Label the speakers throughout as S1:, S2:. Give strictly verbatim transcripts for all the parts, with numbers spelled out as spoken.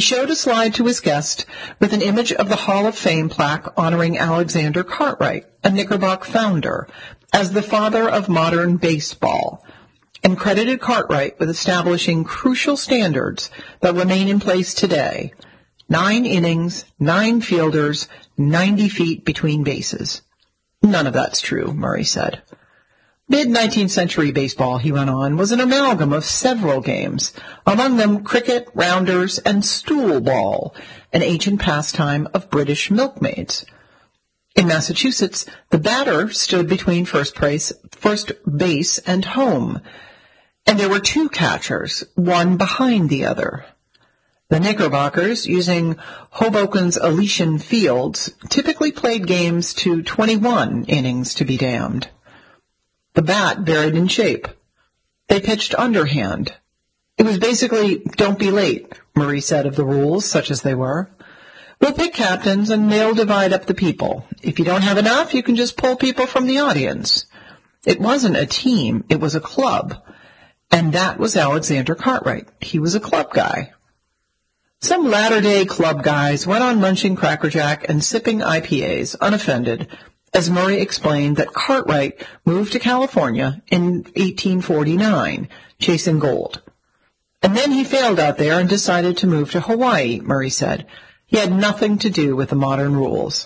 S1: showed a slide to his guest with an image of the Hall of Fame plaque honoring Alexander Cartwright, a Knickerbocker founder, as the father of modern baseball, and credited Cartwright with establishing crucial standards that remain in place today. Nine innings, nine fielders, ninety feet between bases. None of that's true, Murray said. Mid-nineteenth century baseball, he went on, was an amalgam of several games, among them cricket, rounders, and stool ball, an ancient pastime of British milkmaids. In Massachusetts, the batter stood between first base, first base and home, and there were two catchers, one behind the other. The Knickerbockers, using Hoboken's Elysian Fields, typically played games to twenty-one innings to be damned. The bat varied in shape. They pitched underhand. It was basically, don't be late, Murray said of the rules, such as they were. We'll pick captains and they'll divide up the people. If you don't have enough, you can just pull people from the audience. It wasn't a team, it was a club. And that was Alexander Cartwright. He was a club guy. Some latter-day club guys went on munching Cracker Jack and sipping I P As, unoffended, as Murray explained that Cartwright moved to California in eighteen forty-nine, chasing gold. And then he failed out there and decided to move to Hawaii, Murray said. He had nothing to do with the modern rules.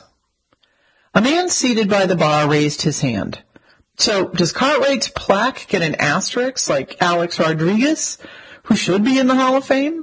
S1: A man seated by the bar raised his hand. So, does Cartwright's plaque get an asterisk like Alex Rodriguez, who should be in the Hall of Fame?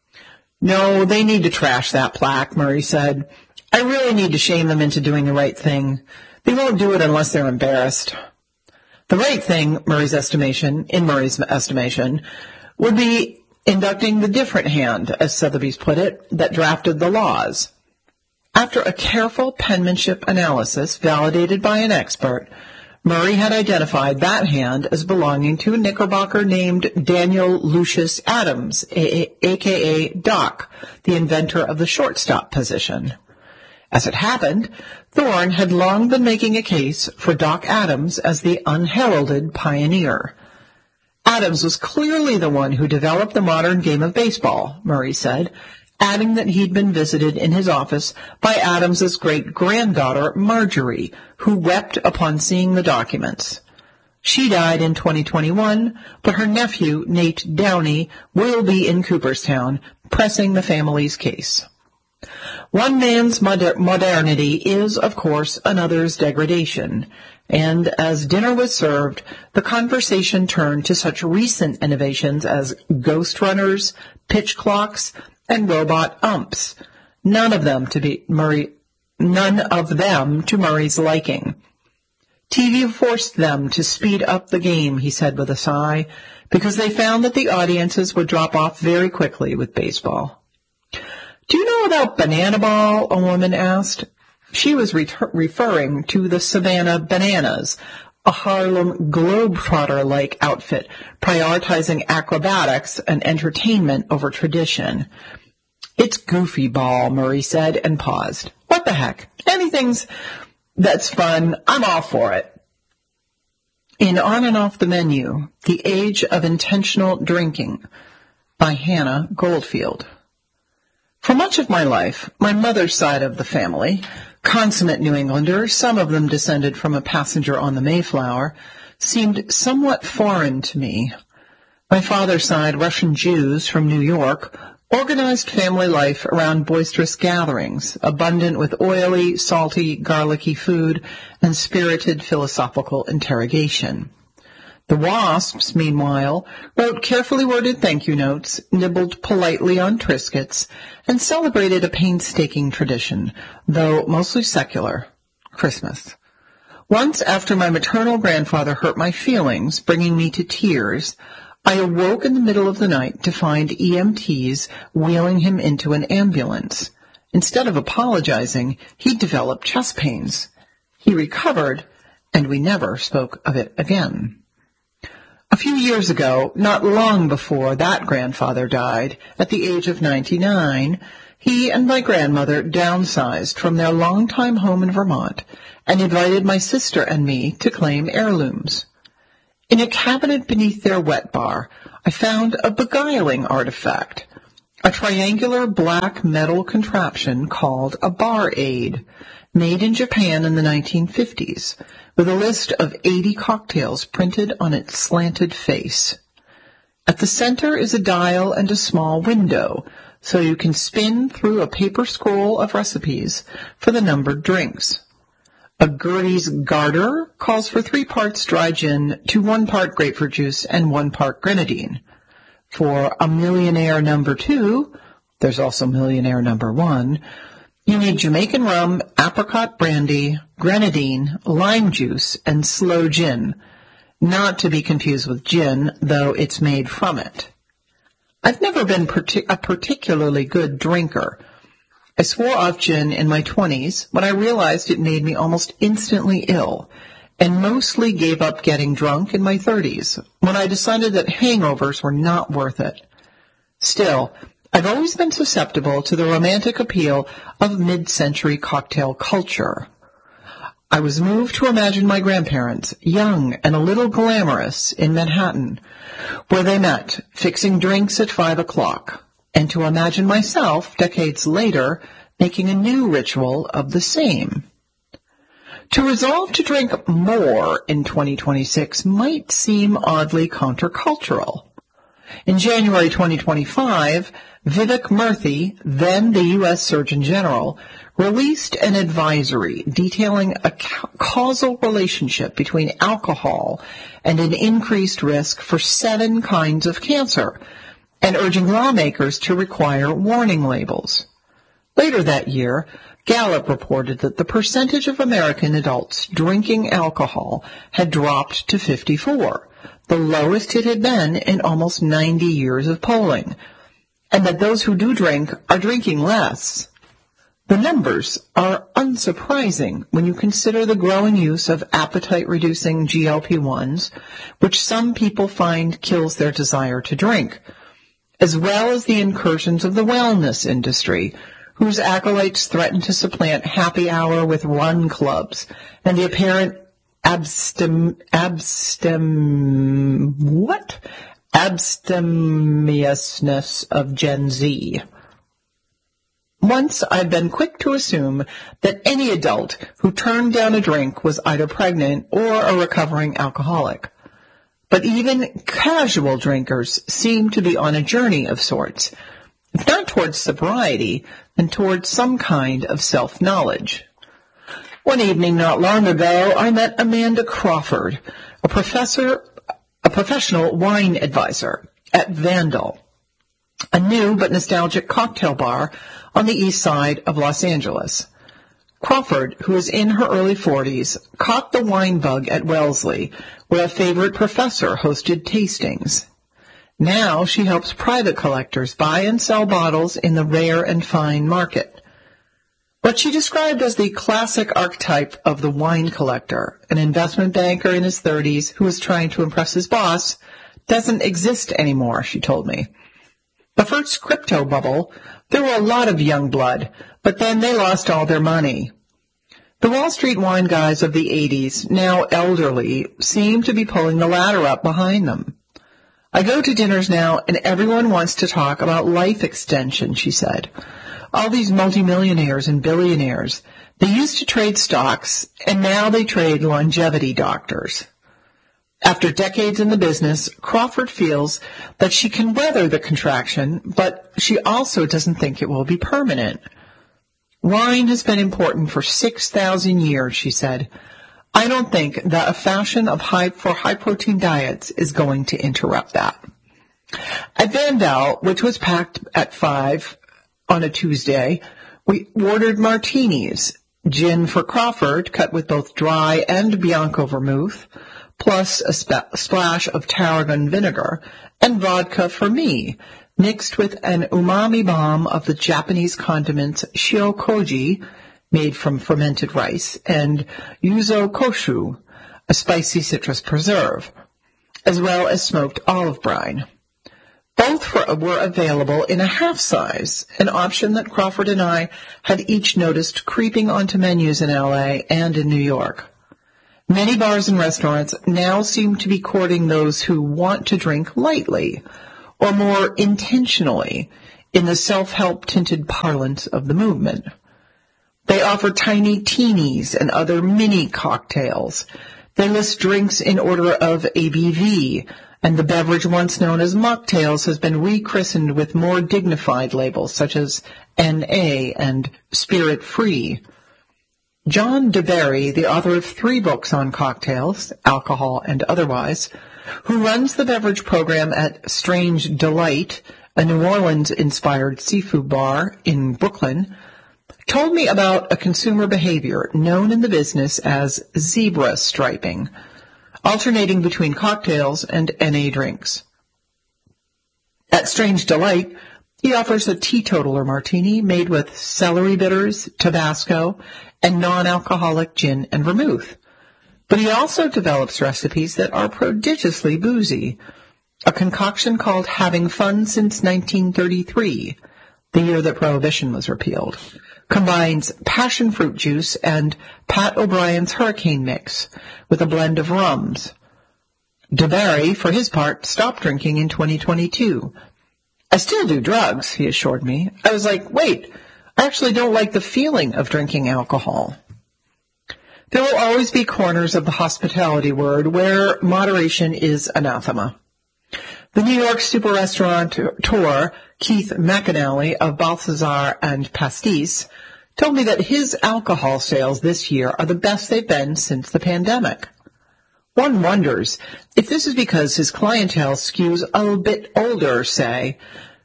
S1: No, they need to trash that plaque, Murray said. I really need to shame them into doing the right thing. They won't do it unless they're embarrassed. The right thing, Murray's estimation, in Murray's estimation, would be inducting the different hand, as Sotheby's put it, that drafted the laws. After a careful penmanship analysis validated by an expert, Murray had identified that hand as belonging to a Knickerbocker named Daniel Lucius Adams, a k a. Doc, the inventor of the shortstop position. As it happened, Thorne had long been making a case for Doc Adams as the unheralded pioneer. Adams was clearly the one who developed the modern game of baseball, Murray said, adding that he'd been visited in his office by Adams's great-granddaughter, Marjorie, who wept upon seeing the documents. She died in twenty twenty-one, but her nephew, Nate Downey, will be in Cooperstown, pressing the family's case. One man's moder- modernity is, of course, another's degradation, and as dinner was served, the conversation turned to such recent innovations as ghost runners, pitch clocks, and robot umps, none of them to be Murray, none of them to Murray's liking. T V forced them to speed up the game, he said with a sigh, because they found that the audiences would drop off very quickly with baseball. Do you know about Banana Ball? A woman asked. She was re- referring to the Savannah Bananas, a Harlem Globetrotter-like outfit, prioritizing acrobatics and entertainment over tradition. It's goofy ball, Murray said, and paused. What the heck? Anything's that's fun. I'm all for it. In On and Off the Menu, The Age of Intentional Drinking, by Hannah Goldfield. For much of my life, my mother's side of the family, consummate New Englanders, some of them descended from a passenger on the Mayflower, seemed somewhat foreign to me. My father's side, Russian Jews from New York, organized family life around boisterous gatherings, abundant with oily, salty, garlicky food, and spirited philosophical interrogation. The Wasps, meanwhile, wrote carefully worded thank you notes, nibbled politely on Triscuits, and celebrated a painstaking tradition, though mostly secular, Christmas. Once, after my maternal grandfather hurt my feelings, bringing me to tears, I awoke in the middle of the night to find E M Ts wheeling him into an ambulance. Instead of apologizing, he developed chest pains. He recovered, and we never spoke of it again. A few years ago, not long before that grandfather died, at the age of ninety-nine, he and my grandmother downsized from their longtime home in Vermont and invited my sister and me to claim heirlooms. In a cabinet beneath their wet bar, I found a beguiling artifact, a triangular black metal contraption called a bar-aid, made in Japan in the nineteen fifties, with a list of eighty cocktails printed on its slanted face. At the center is a dial and a small window, so you can spin through a paper scroll of recipes for the numbered drinks. A Gertie's Garter calls for three parts dry gin to one part grapefruit juice and one part grenadine. For a Millionaire number two, there's also Millionaire number one, you need Jamaican rum, apricot brandy, grenadine, lime juice, and sloe gin, not to be confused with gin, though it's made from it. I've never been partic- a particularly good drinker. I swore off gin in my twenties when I realized it made me almost instantly ill, and mostly gave up getting drunk in my thirties when I decided that hangovers were not worth it. Still, I've always been susceptible to the romantic appeal of mid-century cocktail culture. I was moved to imagine my grandparents, young and a little glamorous, in Manhattan, where they met, fixing drinks at five o'clock, and to imagine myself, decades later, making a new ritual of the same. To resolve to drink more in twenty twenty-six might seem oddly countercultural. In January twenty twenty-five, Vivek Murthy, then the U S Surgeon General, released an advisory detailing a ca- causal relationship between alcohol and an increased risk for seven kinds of cancer, and urging lawmakers to require warning labels. Later that year, Gallup reported that the percentage of American adults drinking alcohol had dropped to fifty-four, the lowest it had been in almost ninety years of polling, and that those who do drink are drinking less. The numbers are unsurprising when you consider the growing use of appetite-reducing G L P ones, which some people find kills their desire to drink, as well as the incursions of the wellness industry, whose acolytes threaten to supplant happy hour with run clubs, and the apparent abstem, abstem, what? abstemiousness of Gen Z. Once I'd been quick to assume that any adult who turned down a drink was either pregnant or a recovering alcoholic. But even casual drinkers seem to be on a journey of sorts, if not towards sobriety, then towards some kind of self-knowledge. One evening not long ago, I met Amanda Crawford, a professor, a professional wine advisor at Vandal, a new but nostalgic cocktail bar on the east side of Los Angeles. Crawford, who is in her early forties, caught the wine bug at Wellesley, where a favorite professor hosted tastings. Now she helps private collectors buy and sell bottles in the rare and fine market. What she described as the classic archetype of the wine collector, an investment banker in his thirties who is trying to impress his boss, doesn't exist anymore, she told me. The first crypto bubble, there were a lot of young blood, but then they lost all their money. The Wall Street wine guys of the eighties, now elderly, seem to be pulling the ladder up behind them. I go to dinners now, and everyone wants to talk about life extension, she said. All these multimillionaires and billionaires, they used to trade stocks, and now they trade longevity doctors. After decades in the business, Crawford feels that she can weather the contraction, but she also doesn't think it will be permanent. Wine has been important for six thousand years, she said. I don't think that a fashion of high for high-protein diets is going to interrupt that. At Vandal, which was packed at five on a Tuesday, we ordered martinis, gin for Crawford, cut with both dry and Bianco vermouth, plus a, sp- a splash of tarragon vinegar, and vodka for me, mixed with an umami bomb of the Japanese condiments shiokoji, made from fermented rice, and yuzu koshu, a spicy citrus preserve, as well as smoked olive brine. Both for, were available in a half size, an option that Crawford and I had each noticed creeping onto menus in L A and in New York. Many bars and restaurants now seem to be courting those who want to drink lightly, or more intentionally, in the self-help tinted parlance of the movement. They offer tiny teenies and other mini cocktails. They list drinks in order of A B V, and the beverage once known as mocktails has been rechristened with more dignified labels such as N A and Spirit Free. John DeBerry, the author of three books on cocktails, alcohol and otherwise, who runs the beverage program at Strange Delight, a New Orleans-inspired seafood bar in Brooklyn, told me about a consumer behavior known in the business as zebra striping, alternating between cocktails and N A drinks. At Strange Delight, he offers a teetotaler martini made with celery bitters, Tabasco, and non-alcoholic gin and vermouth. But he also develops recipes that are prodigiously boozy. A concoction called Having Fun Since nineteen thirty-three, the year that Prohibition was repealed, combines passion fruit juice and Pat O'Brien's Hurricane Mix with a blend of rums. DeBerry, for his part, stopped drinking in twenty twenty-two. I still do drugs, he assured me. I was like, wait, I actually don't like the feeling of drinking alcohol. There will always be corners of the hospitality word where moderation is anathema. The New York super restaurateur Keith McAnally of Balthazar and Pastis told me that his alcohol sales this year are the best they've been since the pandemic. One wonders if this is because his clientele skews a bit older, say,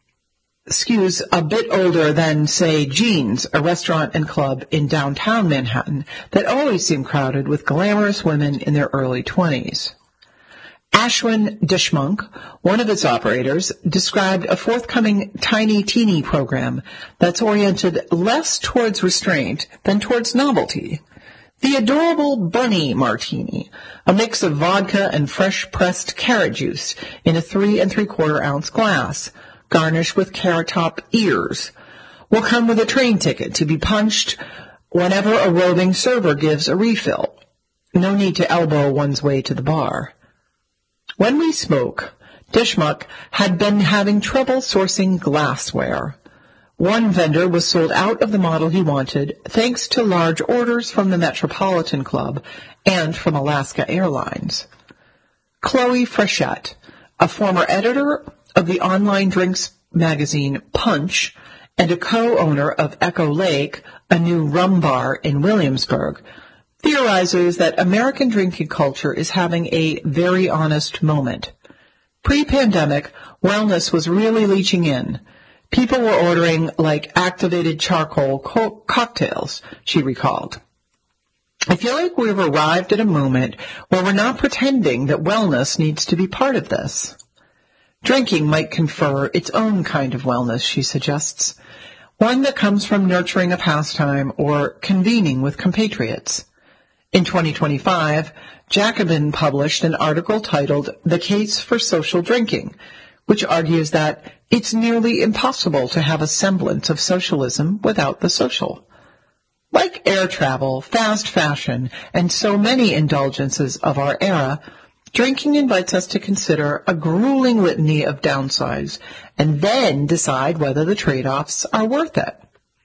S1: skews a bit older than, say, Jean's, a restaurant and club in downtown Manhattan that always seemed crowded with glamorous women in their early twenties. Ashwin Deshmukh, one of its operators, described a forthcoming tiny teeny program that's oriented less towards restraint than towards novelty. The adorable Bunny Martini, a mix of vodka and fresh-pressed carrot juice in a three and three-quarter ounce glass, garnished with carrot top ears, will come with a train ticket to be punched whenever a roving server gives a refill. No need to elbow one's way to the bar. When we spoke, Deshmukh had been having trouble sourcing glassware. One vendor was sold out of the model he wanted, thanks to large orders from the Metropolitan Club and from Alaska Airlines. Chloe Frechette, a former editor of the online drinks magazine Punch and a co-owner of Echo Lake, a new rum bar in Williamsburg, theorizes that American drinking culture is having a very honest moment. Pre-pandemic, wellness was really leaching in. People were ordering, like, activated charcoal co- cocktails, she recalled. I feel like we've arrived at a moment where we're not pretending that wellness needs to be part of this. Drinking might confer its own kind of wellness, she suggests, one that comes from nurturing a pastime or convening with compatriots. In twenty twenty-five, Jacobin published an article titled The Case for Social Drinking, which argues that it's nearly impossible to have a semblance of socialism without the social. Like air travel, fast fashion, and so many indulgences of our era, drinking invites us to consider a grueling litany of downsides and then decide whether the trade-offs are worth it.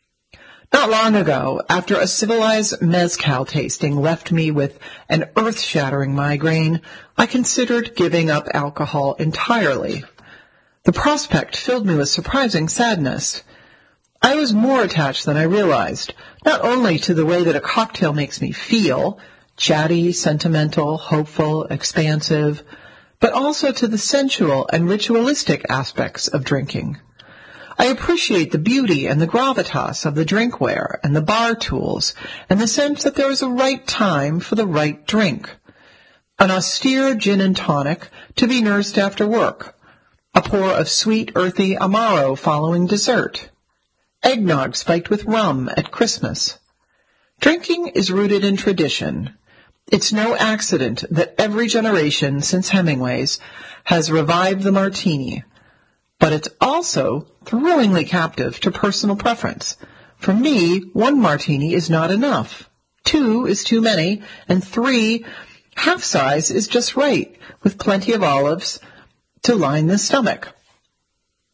S1: Not long ago, after a civilized mezcal tasting left me with an earth-shattering migraine, I considered giving up alcohol entirely. The prospect filled me with surprising sadness. I was more attached than I realized, not only to the way that a cocktail makes me feel, chatty, sentimental, hopeful, expansive, but also to the sensual and ritualistic aspects of drinking. I appreciate the beauty and the gravitas of the drinkware and the bar tools and the sense that there is a right time for the right drink. An austere gin and tonic to be nursed after work. A pour of sweet, earthy Amaro following dessert. Eggnog spiked with rum at Christmas. Drinking is rooted in tradition. It's no accident that every generation since Hemingway's has revived the martini. But it's also thrillingly captive to personal preference. For me, one martini is not enough. Two is too many, and three, half size is just right, with plenty of olives to line the stomach.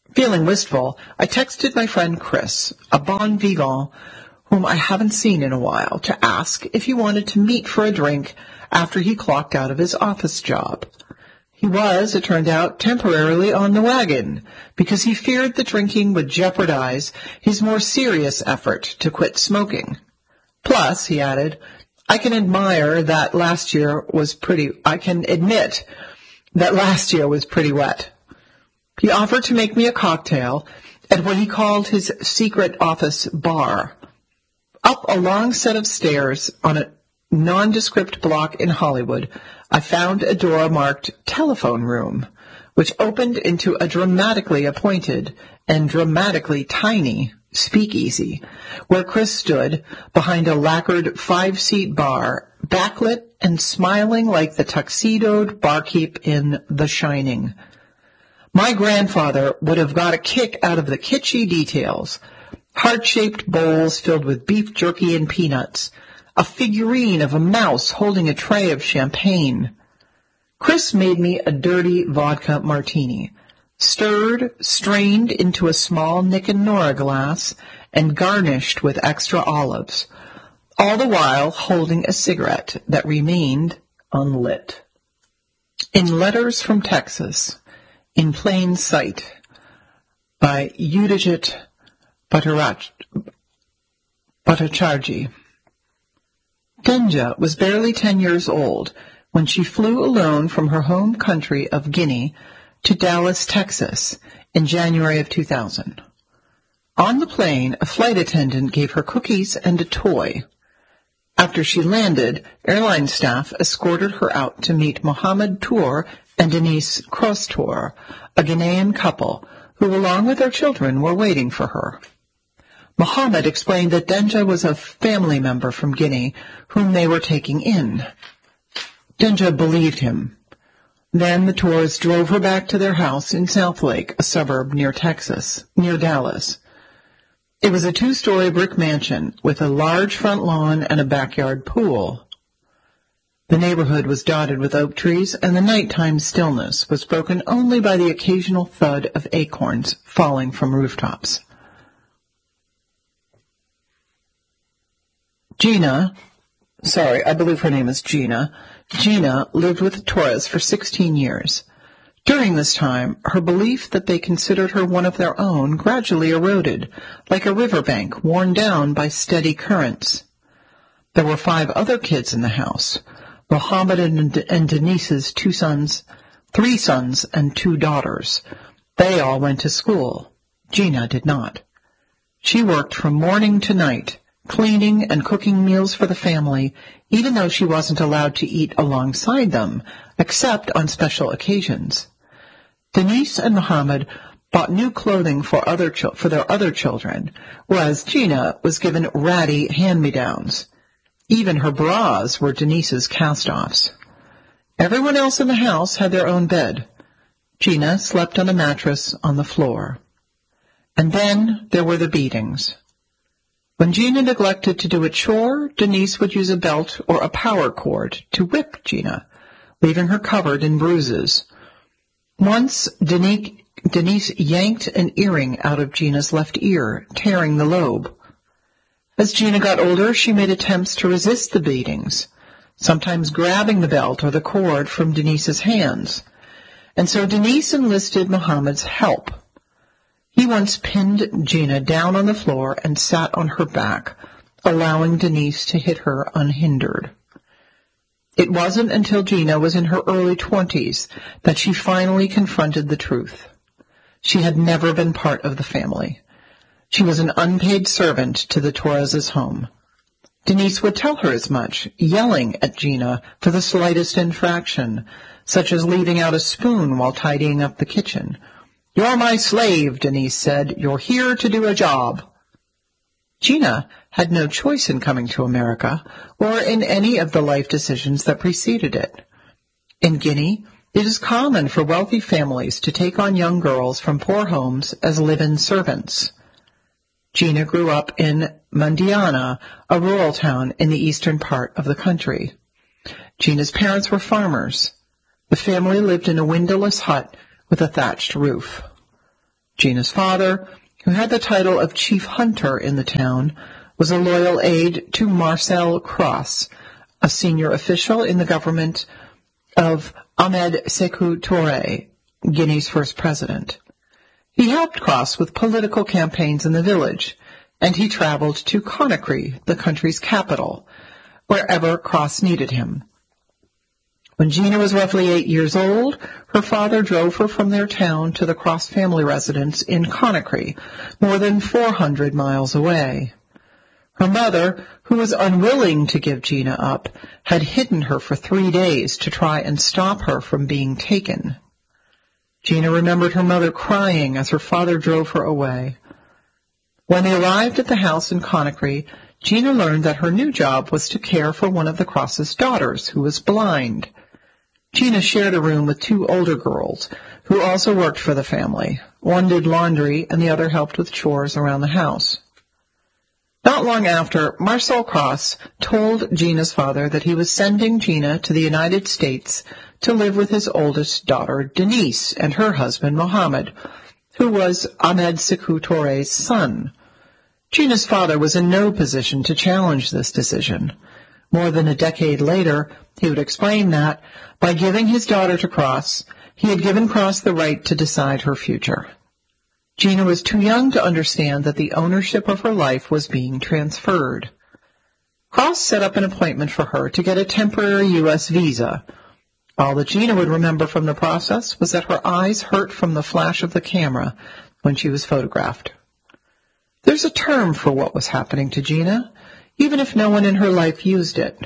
S1: Feeling wistful, I texted my friend Chris, a bon vivant whom I haven't seen in a while, to ask if he wanted to meet for a drink after he clocked out of his office job. He was, it turned out, temporarily on the wagon because he feared the drinking would jeopardize his more serious effort to quit smoking. Plus, he added, I can admire that last year was pretty, I can admit that last year was pretty wet. He offered to make me a cocktail at what he called his secret office bar. Up a long set of stairs on a nondescript block in Hollywood, I found a door marked telephone room, which opened into a dramatically appointed and dramatically tiny speakeasy, where Chris stood behind a lacquered five-seat bar, backlit and smiling like the tuxedoed barkeep in The Shining. My grandfather would have got a kick out of the kitschy details. Heart-shaped bowls filled with beef jerky and peanuts, a figurine of a mouse holding a tray of champagne. Chris made me a dirty vodka martini, stirred, strained into a small Nick and Nora glass, and garnished with extra olives, all the while holding a cigarette that remained unlit. In Letters from Texas, in Plain Sight, by Udajit Bhattacharjee. Denja was barely ten years old when she flew alone from her home country of Guinea to Dallas, Texas, in January of two thousand. On the plane, a flight attendant gave her cookies and a toy. After she landed, airline staff escorted her out to meet Mohamed Tour and Denise Crosstour, a Ghanaian couple, who, along with their children, were waiting for her. Mohammed explained that Denja was a family member from Guinea whom they were taking in. Denja believed him. Then the Tours drove her back to their house in Southlake, a suburb near Texas, near Dallas. It was a two-story brick mansion with a large front lawn and a backyard pool. The neighborhood was dotted with oak trees, and the nighttime stillness was broken only by the occasional thud of acorns falling from rooftops. Gina, sorry, I believe her name is Gina, Gina lived with the Torres for sixteen years. During this time, her belief that they considered her one of their own gradually eroded, like a riverbank worn down by steady currents. There were five other kids in the house, Mohammed and, and Denise's two sons, three sons and two daughters. They all went to school. Gina did not. She worked from morning to night, cleaning and cooking meals for the family, even though she wasn't allowed to eat alongside them, except on special occasions. Denise and Mohammed bought new clothing for other ch- for their other children, whereas Gina was given ratty hand-me-downs. Even her bras were Denise's cast-offs. Everyone else in the house had their own bed. Gina slept on a mattress on the floor. And then there were the beatings. When Gina neglected to do a chore, Denise would use a belt or a power cord to whip Gina, leaving her covered in bruises. Once, Denise, Denise yanked an earring out of Gina's left ear, tearing the lobe. As Gina got older, she made attempts to resist the beatings, sometimes grabbing the belt or the cord from Denise's hands. And so Denise enlisted Mohammed's help. He once pinned Gina down on the floor and sat on her back, allowing Denise to hit her unhindered. It wasn't until Gina was in her early twenties that she finally confronted the truth. She had never been part of the family. She was an unpaid servant to the Torres' home. Denise would tell her as much, yelling at Gina for the slightest infraction, such as leaving out a spoon while tidying up the kitchen. "You're my slave," Denise said. "You're here to do a job." Gina had no choice in coming to America or in any of the life decisions that preceded it. In Guinea, it is common for wealthy families to take on young girls from poor homes as live-in servants. Gina grew up in Mandiana, a rural town in the eastern part of the country. Gina's parents were farmers. The family lived in a windowless hut with a thatched roof. Gina's father, who had the title of chief hunter in the town, was a loyal aide to Marcel Cross, a senior official in the government of Ahmed Sékou Touré, Guinea's first president. He helped Cross with political campaigns in the village, and he traveled to Conakry, the country's capital, wherever Cross needed him. When Gina was roughly eight years old, her father drove her from their town to the Cross family residence in Conakry, more than four hundred miles away. Her mother, who was unwilling to give Gina up, had hidden her for three days to try and stop her from being taken. Gina remembered her mother crying as her father drove her away. When they arrived at the house in Conakry, Gina learned that her new job was to care for one of the Cross's daughters, who was blind. Gina shared a room with two older girls, who also worked for the family. One did laundry, and the other helped with chores around the house. Not long after, Marcel Cross told Gina's father that he was sending Gina to the United States to live with his oldest daughter, Denise, and her husband, Mohammed, who was Ahmed Sékou Touré's son. Gina's father was in no position to challenge this decision. More than a decade later, he would explain that, by giving his daughter to Cross, he had given Cross the right to decide her future. Gina was too young to understand that the ownership of her life was being transferred. Cross set up an appointment for her to get a temporary U S visa. All that Gina would remember from the process was that her eyes hurt from the flash of the camera when she was photographed. There's a term for what was happening to Gina, even if no one in her life used it.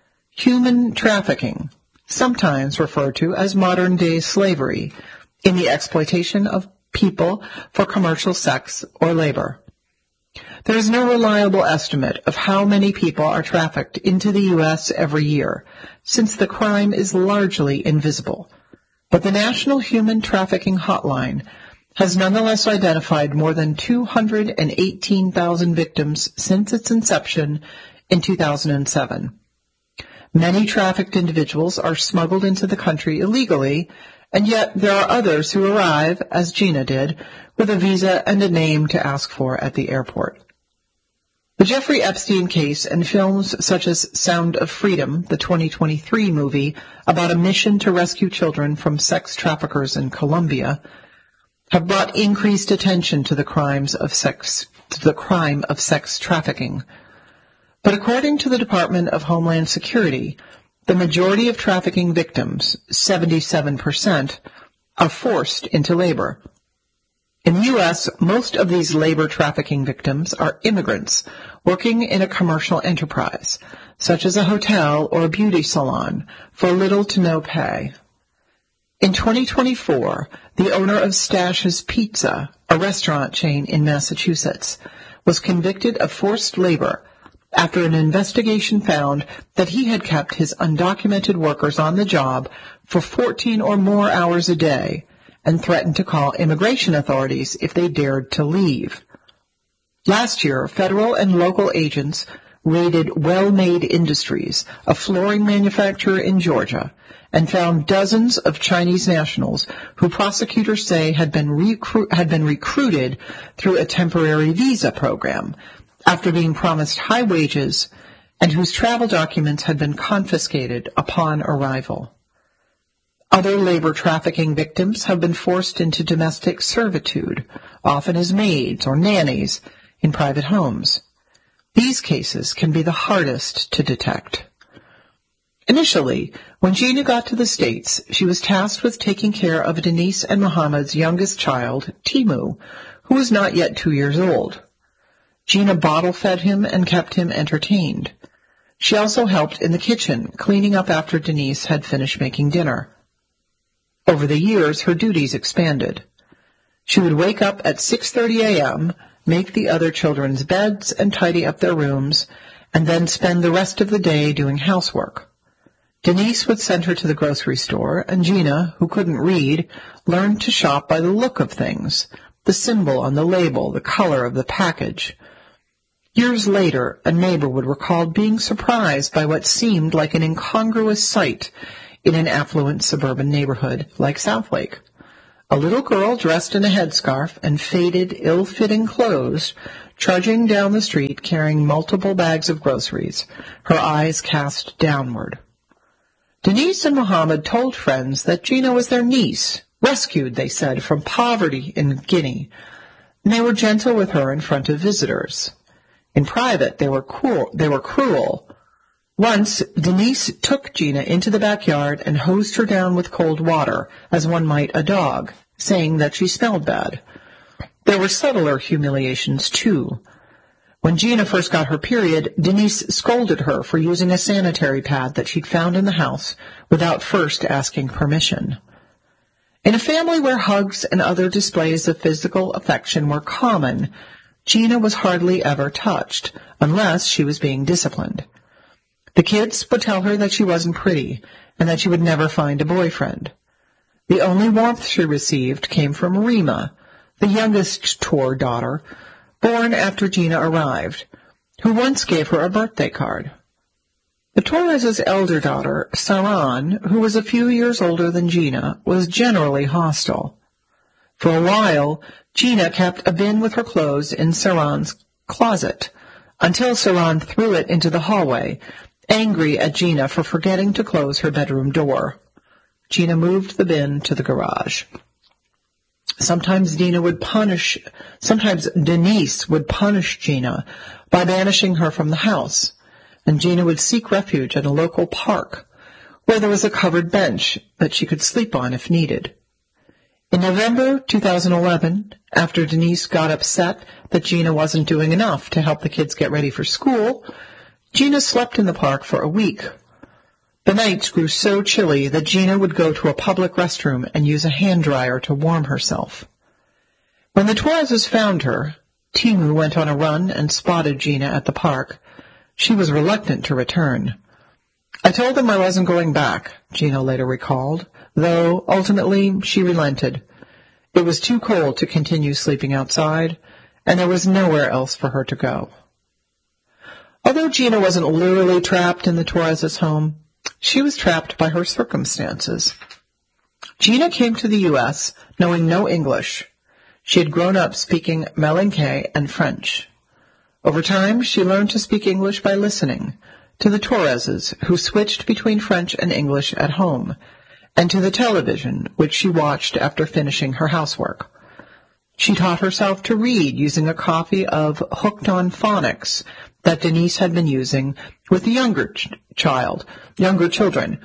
S1: Human trafficking, sometimes referred to as modern-day slavery, in the exploitation of people for commercial sex or labor. There is no reliable estimate of how many people are trafficked into the U S every year, since the crime is largely invisible. But the National Human Trafficking Hotline has nonetheless identified more than two hundred eighteen thousand victims since its inception in two thousand seven. Many trafficked individuals are smuggled into the country illegally, and yet there are others who arrive, as Gina did, with a visa and a name to ask for at the airport. The Jeffrey Epstein case and films such as Sound of Freedom, the twenty twenty-three movie about a mission to rescue children from sex traffickers in Colombia, have brought increased attention to the crimes of sex, to the crime of sex trafficking. But according to the Department of Homeland Security, the majority of trafficking victims, seventy-seven percent, are forced into labor. In the U S, most of these labor trafficking victims are immigrants working in a commercial enterprise, such as a hotel or a beauty salon, for little to no pay. In twenty twenty-four, the owner of Stash's Pizza, a restaurant chain in Massachusetts, was convicted of forced labor after an investigation found that he had kept his undocumented workers on the job for fourteen or more hours a day and threatened to call immigration authorities if they dared to leave. Last year, federal and local agents raided Well-Made Industries, a flooring manufacturer in Georgia, and found dozens of Chinese nationals who prosecutors say had been, recru- had been recruited through a temporary visa program after being promised high wages and whose travel documents had been confiscated upon arrival. Other labor trafficking victims have been forced into domestic servitude, often as maids or nannies, in private homes. These cases can be the hardest to detect. Initially, when Gina got to the States, she was tasked with taking care of Denise and Mohammed's youngest child, Timu, who was not yet two years old. Gina bottle-fed him and kept him entertained. She also helped in the kitchen, cleaning up after Denise had finished making dinner. Over the years, her duties expanded. She would wake up at six thirty a.m., make the other children's beds and tidy up their rooms, and then spend the rest of the day doing housework. Denise would send her to the grocery store, and Gina, who couldn't read, learned to shop by the look of things, the symbol on the label, the color of the package. Years later, a neighbor would recall being surprised by what seemed like an incongruous sight in an affluent suburban neighborhood like Southlake. a little girl dressed in a headscarf and faded, ill-fitting clothes, trudging down the street carrying multiple bags of groceries, her eyes cast downward. Denise and Mohammed told friends that Gina was their niece, rescued, they said, from poverty in Guinea, and they were gentle with her in front of visitors. In private, they were cruel. They were cruel. Once, Denise took Gina into the backyard and hosed her down with cold water, as one might a dog, saying that she smelled bad. There were subtler humiliations, too. When Gina first got her period, Denise scolded her for using a sanitary pad that she'd found in the house without first asking permission. In a family where hugs and other displays of physical affection were common, Gina was hardly ever touched, unless she was being disciplined. The kids would tell her that she wasn't pretty and that she would never find a boyfriend. The only warmth she received came from Rima, the youngest Tor daughter, born after Gina arrived, who once gave her a birthday card. The Torres' elder daughter, Saran, who was a few years older than Gina, was generally hostile. For a while, Gina kept a bin with her clothes in Saran's closet, until Saran threw it into the hallway, angry at Gina for forgetting to close her bedroom door. Gina moved the bin to the garage. Sometimes Dina would punish, sometimes Denise would punish Gina by banishing her from the house, and Gina would seek refuge at a local park, where there was a covered bench that she could sleep on if needed. In November two thousand eleven, after Denise got upset that Gina wasn't doing enough to help the kids get ready for school, Gina slept in the park for a week. The nights grew so chilly that Gina would go to a public restroom and use a hand dryer to warm herself. When the Torreses found her, Timu went on a run and spotted Gina at the park. She was reluctant to return. I told them I wasn't going back, Gina later recalled, though ultimately she relented. It was too cold to continue sleeping outside, and there was nowhere else for her to go. Although Gina wasn't literally trapped in the Torres' home, she was trapped by her circumstances. Gina came to the U S knowing no English. She had grown up speaking Malinke and French. Over time, she learned to speak English by listening to the Torreses, who switched between French and English at home, and to the television, which she watched after finishing her housework. She taught herself to read using a copy of Hooked on Phonics that Denise had been using with the younger ch- child, younger children,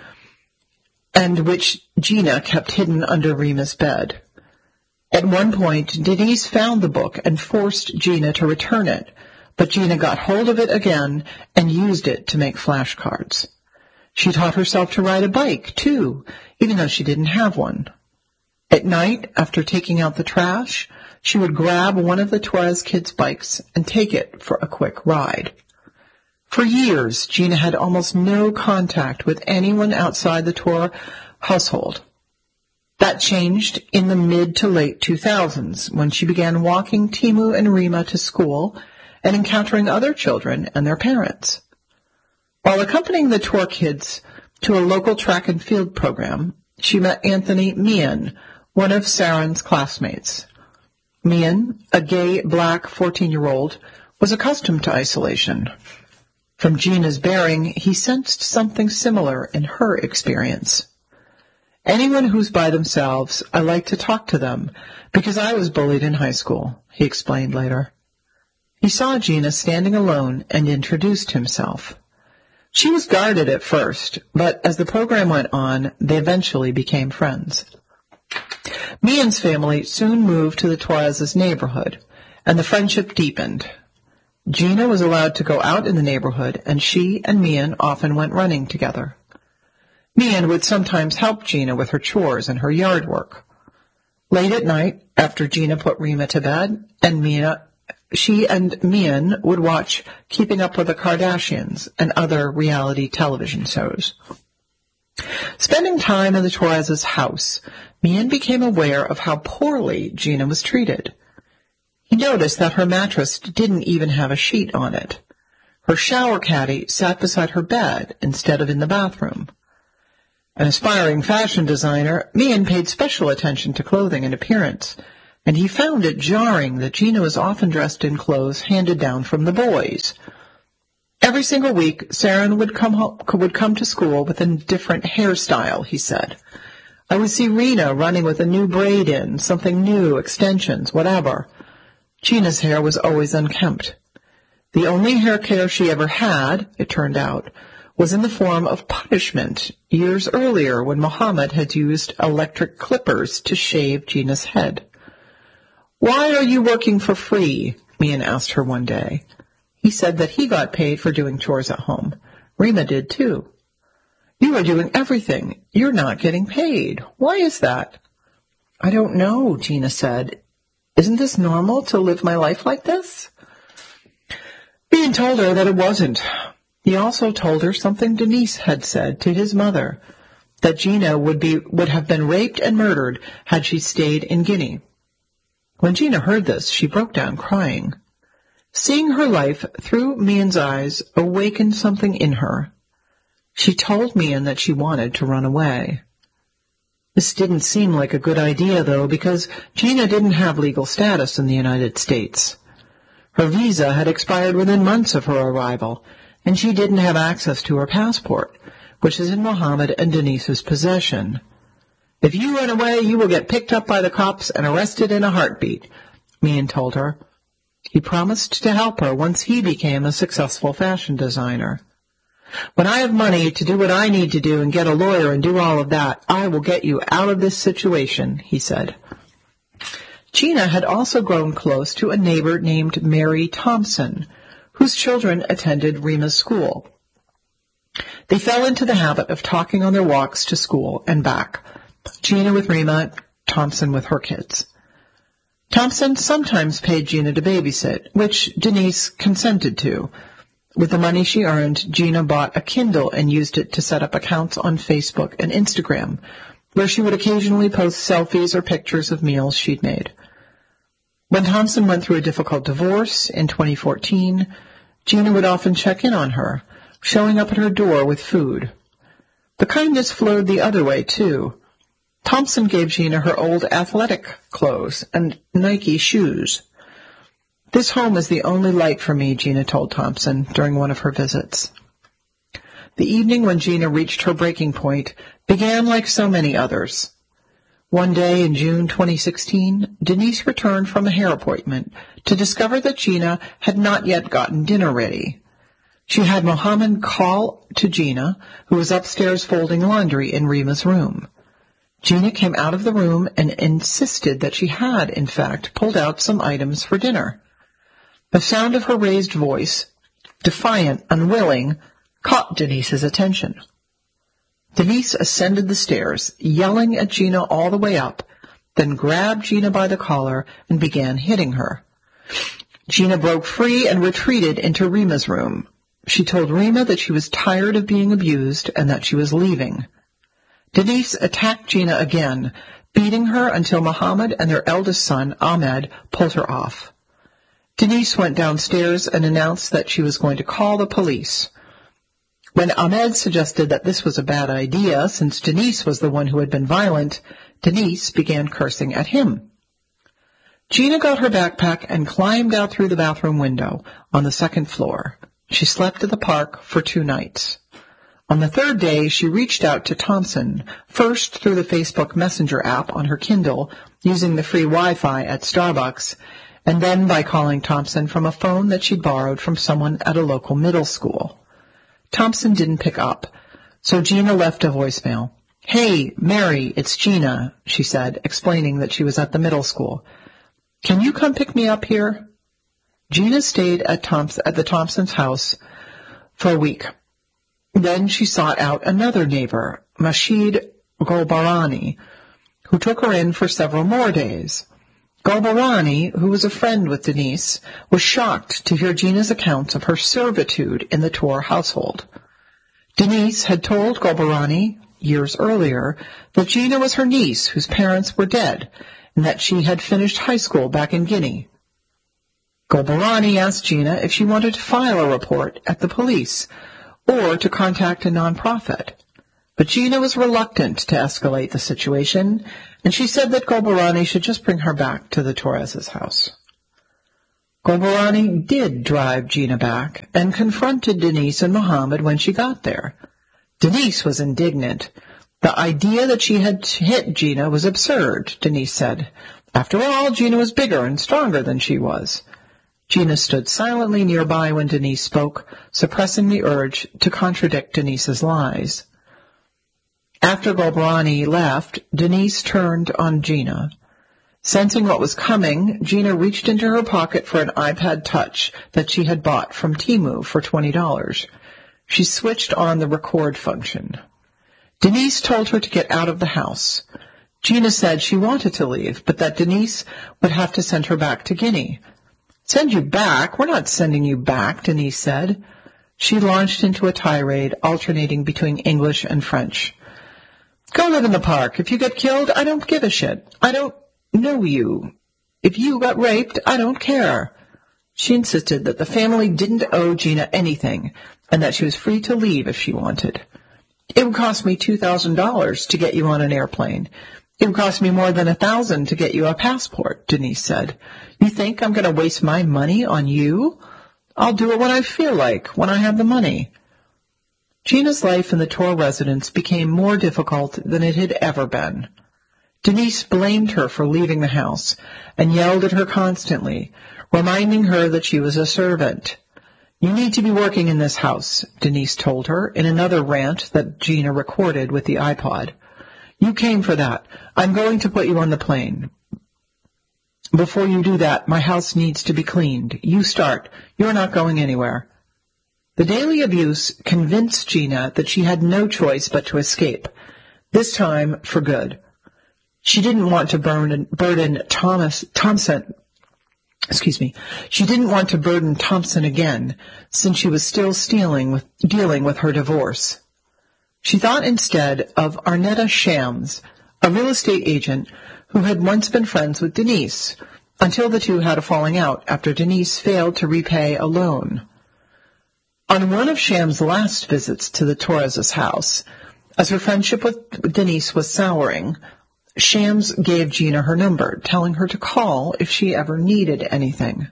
S1: and which Gina kept hidden under Rima's bed. At one point, Denise found the book and forced Gina to return it, but Gina got hold of it again and used it to make flashcards. She taught herself to ride a bike, too, even though she didn't have one. At night, after taking out the trash, she would grab one of the Torres kids' bikes and take it for a quick ride. For years, Gina had almost no contact with anyone outside the Torres household. That changed in the mid to late two thousands, when she began walking Timu and Rima to school and encountering other children and their parents. While accompanying the Tor kids to a local track and field program, she met Anthony Mian, one of Saran's classmates. Mian, a gay black fourteen-year-old, was accustomed to isolation. From Gina's bearing, he sensed something similar in her experience. Anyone who's by themselves, I like to talk to them, because I was bullied in high school, he explained later. He saw Gina standing alone and introduced himself. She was guarded at first, but as the program went on, they eventually became friends. Mian's family soon moved to the Torres' neighborhood, and the friendship deepened. Gina was allowed to go out in the neighborhood, and she and Mian often went running together. Mian would sometimes help Gina with her chores and her yard work. Late at night, after Gina put Rima to bed, and Mia, she and Mian would watch Keeping Up with the Kardashians and other reality television shows. Spending time in the Torres' house, Mian became aware of how poorly Gina was treated. He noticed that her mattress didn't even have a sheet on it. Her shower caddy sat beside her bed instead of in the bathroom. An aspiring fashion designer, Meehan paid special attention to clothing and appearance, and he found it jarring that Gina was often dressed in clothes handed down from the boys. Every single week, Saren would come home, would come to school with a different hairstyle, he said. I would see Rena running with a new braid in, something new, extensions, whatever. Gina's hair was always unkempt. The only hair care she ever had, it turned out, was in the form of punishment years earlier when Muhammad had used electric clippers to shave Gina's head. Why are you working for free? Meehan asked her one day. He said that he got paid for doing chores at home. Rima did too. You are doing everything. You're not getting paid. Why is that? I don't know, Gina said. Isn't this normal to live my life like this? Meehan told her that it wasn't. He also told her something Denise had said to his mother, that Gina would be would have been raped and murdered had she stayed in Guinea. When Gina heard this, she broke down crying. Seeing her life through Meehan's eyes awakened something in her. She told Meehan that she wanted to run away. This didn't seem like a good idea, though, because Gina didn't have legal status in the United States. Her visa had expired within months of her arrival, and she didn't have access to her passport, which is in Muhammad and Denise's possession. If you run away, you will get picked up by the cops and arrested in a heartbeat, Meehan told her. He promised to help her once he became a successful fashion designer. When I have money to do what I need to do and get a lawyer and do all of that, I will get you out of this situation, he said. Gina had also grown close to a neighbor named Mary Thompson, whose children attended Rima's school. They fell into the habit of talking on their walks to school and back, Gina with Rima, Thompson with her kids. Thompson sometimes paid Gina to babysit, which Denise consented to. With the money she earned, Gina bought a Kindle and used it to set up accounts on Facebook and Instagram, where she would occasionally post selfies or pictures of meals she'd made. When Thompson went through a difficult divorce in twenty fourteen, Gina would often check in on her, showing up at her door with food. The kindness flowed the other way, too. Thompson gave Gina her old athletic clothes and Nike shoes. This home is the only light for me, Gina told Thompson during one of her visits. The evening when Gina reached her breaking point began like so many others. One day in June twenty sixteen, Denise returned from a hair appointment to discover that Gina had not yet gotten dinner ready. She had Mohammed call to Gina, who was upstairs folding laundry in Rima's room. Gina came out of the room and insisted that she had, in fact, pulled out some items for dinner. The sound of her raised voice, defiant, unwilling, caught Denise's attention. Denise ascended the stairs, yelling at Gina all the way up, then grabbed Gina by the collar and began hitting her. Gina broke free and retreated into Rima's room. She told Rima that she was tired of being abused and that she was leaving. Denise attacked Gina again, beating her until Muhammad and their eldest son, Ahmed, pulled her off. Denise went downstairs and announced that she was going to call the police. When Ahmed suggested that this was a bad idea, since Denise was the one who had been violent, Denise began cursing at him. Gina got her backpack and climbed out through the bathroom window on the second floor. She slept at the park for two nights. On the third day, she reached out to Thompson, first through the Facebook Messenger app on her Kindle, using the free Wi-Fi at Starbucks, and then by calling Thompson from a phone that she'd borrowed from someone at a local middle school. Thompson didn't pick up, so Gina left a voicemail. Hey, Mary, it's Gina, she said, explaining that she was at the middle school. Can you come pick me up here? Gina stayed at, Thompson, at the Thompson's house for a week. Then she sought out another neighbor, Mashid Golbarani, who took her in for several more days. Golbarani, who was a friend with Denise, was shocked to hear Gina's accounts of her servitude in the Tor household. Denise had told Golbarani, years earlier, that Gina was her niece whose parents were dead, and that she had finished high school back in Guinea. Golbarani asked Gina if she wanted to file a report at the police or to contact a nonprofit. But Gina was reluctant to escalate the situation, and she said that Gulbarani should just bring her back to the Torres' house. Gulbarani did drive Gina back and confronted Denise and Mohammed when she got there. Denise was indignant. The idea that she had hit Gina was absurd, Denise said. After all, Gina was bigger and stronger than she was. Gina stood silently nearby when Denise spoke, suppressing the urge to contradict Denise's lies. After Gulbarani left, Denise turned on Gina. Sensing what was coming, Gina reached into her pocket for an iPad Touch that she had bought from Temu for twenty dollars. She switched on the record function. Denise told her to get out of the house. Gina said she wanted to leave, but that Denise would have to send her back to Guinea. "Send you back? We're not sending you back," Denise said. She launched into a tirade, alternating between English and French. "Go live in the park. If you get killed, I don't give a shit. I don't know you. If you got raped, I don't care." She insisted that the family didn't owe Gina anything and that she was free to leave if she wanted. "It would cost me two thousand dollars to get you on an airplane. It would cost me more than a thousand to get you a passport," Denise said. "You think I'm going to waste my money on you? I'll do it when I feel like, when I have the money." Gina's life in the Tor residence became more difficult than it had ever been. Denise blamed her for leaving the house and yelled at her constantly, reminding her that she was a servant. "You need to be working in this house," Denise told her in another rant that Gina recorded with the iPod. "You came for that. I'm going to put you on the plane. Before you do that, my house needs to be cleaned. You start. You're not going anywhere." The daily abuse convinced Gina that she had no choice but to escape, this time for good. She didn't want to burden, burden Thomas Thompson. Excuse me. She didn't want to burden Thompson again, since she was still stealing with, dealing with her divorce. She thought instead of Arnetta Shams, a real estate agent who had once been friends with Denise, until the two had a falling out after Denise failed to repay a loan. On one of Shams' last visits to the Torres' house, as her friendship with Denise was souring, Shams gave Gina her number, telling her to call if she ever needed anything.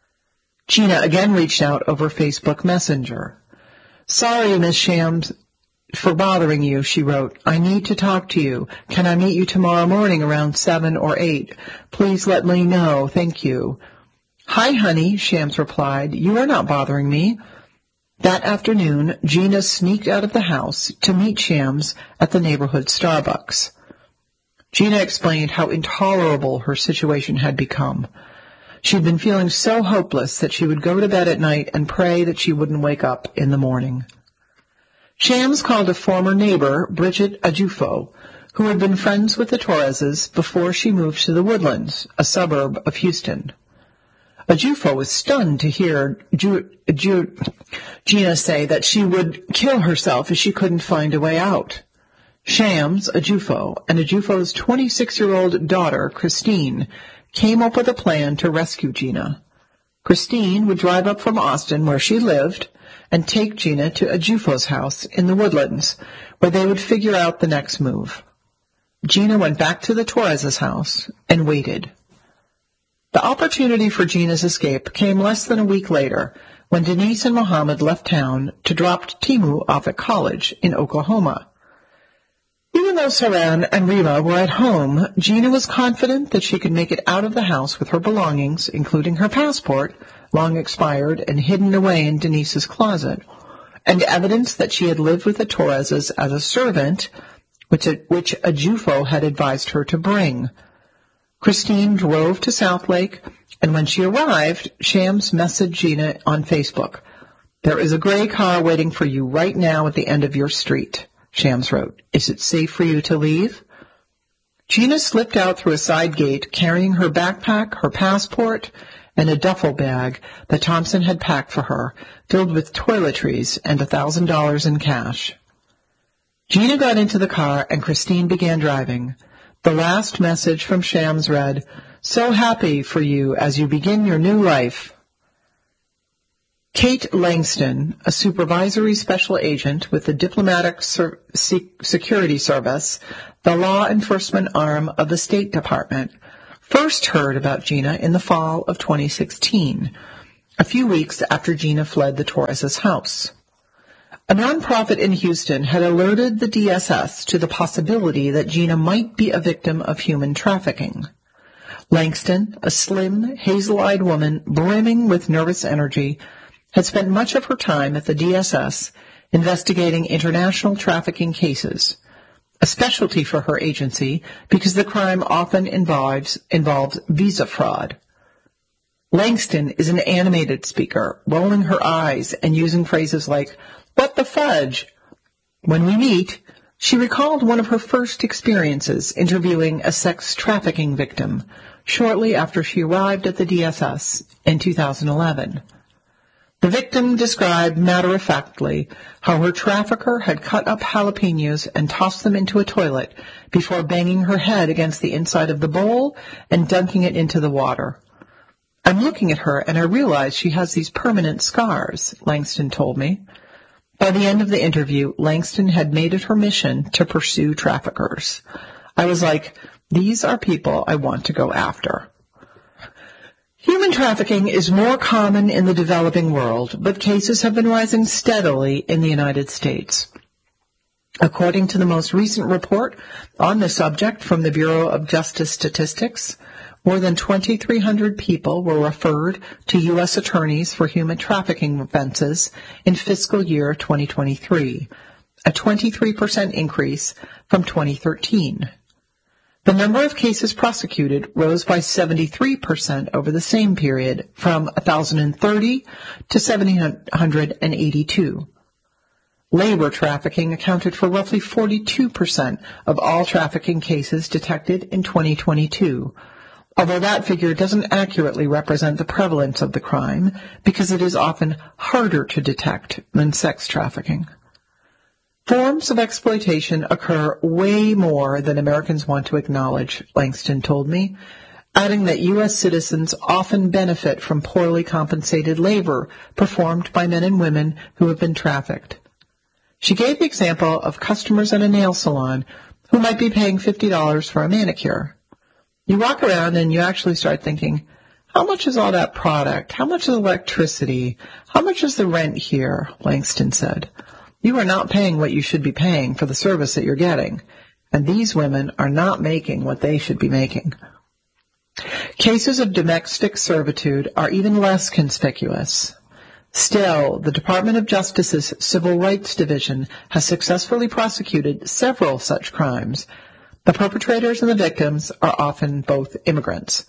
S1: Gina again reached out over Facebook Messenger. "Sorry, Miss Shams, for bothering you," she wrote. "I need to talk to you. Can I meet you tomorrow morning around seven or eight? Please let me know. Thank you." "Hi, honey," Shams replied. "You are not bothering me." That afternoon, Gina sneaked out of the house to meet Shams at the neighborhood Starbucks. Gina explained how intolerable her situation had become. She'd been feeling so hopeless that she would go to bed at night and pray that she wouldn't wake up in the morning. Shams called a former neighbor, Bridget Ajufo, who had been friends with the Torreses before she moved to the Woodlands, a suburb of Houston. Ajufo was stunned to hear Ju- Ju- Gina say that she would kill herself if she couldn't find a way out. Shams, Ajufo, and Ajufo's twenty-six-year-old daughter, Christine, came up with a plan to rescue Gina. Christine would drive up from Austin, where she lived, and take Gina to Ajufo's house in the Woodlands, where they would figure out the next move. Gina went back to the Torres' house and waited. The opportunity for Gina's escape came less than a week later, when Denise and Mohammed left town to drop Temu off at college in Oklahoma. Even though Saran and Rima were at home, Gina was confident that she could make it out of the house with her belongings, including her passport, long expired and hidden away in Denise's closet, and evidence that she had lived with the Torreses as a servant, which, which Ajufo had advised her to bring. Christine drove to Southlake, and when she arrived, Shams messaged Gina on Facebook. "There is a gray car waiting for you right now at the end of your street," Shams wrote. "Is it safe for you to leave?" Gina slipped out through a side gate, carrying her backpack, her passport, and a duffel bag that Thompson had packed for her, filled with toiletries and a thousand dollars in cash. Gina got into the car, and Christine began driving. The last message from Shams read, "So happy for you as you begin your new life." Kate Langston, a supervisory special agent with the Diplomatic Ser- Security Service, the law enforcement arm of the State Department, first heard about Gina in the fall of twenty sixteen, a few weeks after Gina fled the Torres' house. A nonprofit in Houston had alerted the D S S to the possibility that Gina might be a victim of human trafficking. Langston, a slim, hazel-eyed woman brimming with nervous energy, had spent much of her time at the D S S investigating international trafficking cases, a specialty for her agency because the crime often involves, involves visa fraud. Langston is an animated speaker, rolling her eyes and using phrases like, "What the fudge?" When we meet, she recalled one of her first experiences interviewing a sex trafficking victim shortly after she arrived at the D S S in two thousand eleven. The victim described matter-of-factly how her trafficker had cut up jalapenos and tossed them into a toilet before banging her head against the inside of the bowl and dunking it into the water. "I'm looking at her and I realize she has these permanent scars," Langston told me. By the end of the interview, Langston had made it her mission to pursue traffickers. I was like, these are people I want to go after. Human trafficking is more common in the developing world, but cases have been rising steadily in the United States. According to the most recent report on the subject from the Bureau of Justice Statistics, more than twenty-three hundred people were referred to U S attorneys for human trafficking offenses in fiscal year twenty twenty-three, a twenty-three percent increase from twenty thirteen. The number of cases prosecuted rose by seventy-three percent over the same period, from one thousand thirty to seven hundred eighty-two. Labor trafficking accounted for roughly forty-two percent of all trafficking cases detected in twenty twenty-two, although that figure doesn't accurately represent the prevalence of the crime because it is often harder to detect than sex trafficking. Forms of exploitation occur way more than Americans want to acknowledge, Langston told me, adding that U S citizens often benefit from poorly compensated labor performed by men and women who have been trafficked. She gave the example of customers at a nail salon who might be paying fifty dollars for a manicure. You walk around and you actually start thinking, how much is all that product? How much is electricity? How much is the rent here? Langston said. You are not paying what you should be paying for the service that you're getting, and these women are not making what they should be making. Cases of domestic servitude are even less conspicuous. Still, the Department of Justice's Civil Rights Division has successfully prosecuted several such crimes. The perpetrators and the victims are often both immigrants.